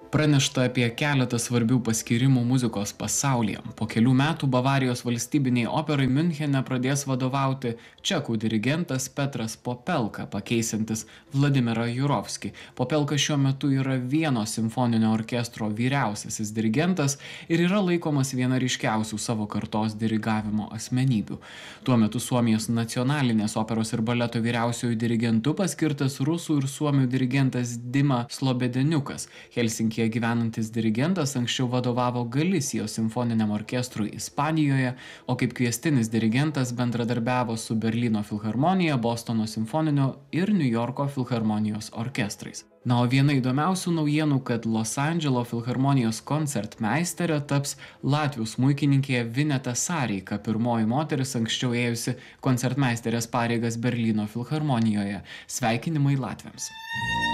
Pranešta apie keletą svarbių paskyrimų muzikos pasaulyje. Po kelių metų Bavarijos valstybiniai operai Miunchene pradės vadovauti čekų dirigentas Petras Popelka, pakeisiantis Vladimirą Jurovskį. Popelka šiuo metu yra Vieno simfoninio orkestro vyriausiasis dirigentas ir yra laikomas viena ryškiausių savo kartos dirigavimo asmenybių. Tuo metu Suomijos nacionalinės operos ir baleto vyriausiojų dirigentu paskirtas rusų ir suomių dirigentas Dima Slobedeniukas. Helsinkyje gyvenantis dirigentas anksčiau vadovavo Galisijos simfoniniam orkestrui Ispanijoje, o kaip kviestinis dirigentas bendradarbiavo su Berlyno filharmonija, Bostono simfoninio ir Niujorko filharmonijos orkestrais. O viena įdomiausių naujienų, kad Los Andželo filharmonijos koncertmeisterė taps latvių smuikininkė Vineta Sareika, pirmoji moteris anksčiau ėjusi koncertmeisterės pareigas Berlyno filharmonijoje. Sveikinimai latviams.